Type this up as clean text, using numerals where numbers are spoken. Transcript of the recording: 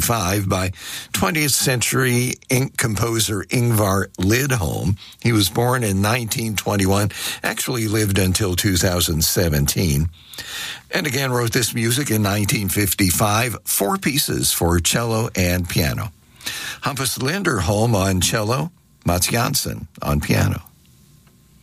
1955 by 20th century composer Ingvar Lidholm. He was born in 1921, actually lived until 2017. And again wrote this music in 1955, 4 pieces for cello and piano. Hampus Linderholm on cello, Mats Jansson on piano.